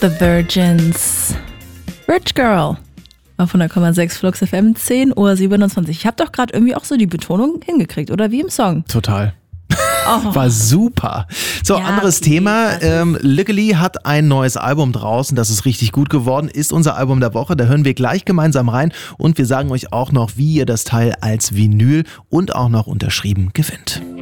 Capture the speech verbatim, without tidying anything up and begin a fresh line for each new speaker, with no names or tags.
The Virgins. Rich Girl. Auf hundert Komma sechs Flux F M, zehn Uhr siebenundzwanzig. Ich habe doch gerade irgendwie auch so die Betonung hingekriegt, oder wie im Song?
Total.
Oh.
War super. So,
Ja,
anderes
okay,
Thema. Ähm, Legally hat ein neues Album draußen. Das ist richtig gut geworden. Ist unser Album der Woche. Da hören wir gleich gemeinsam rein. Und wir sagen euch auch noch, wie ihr das Teil als Vinyl und auch noch unterschrieben gewinnt.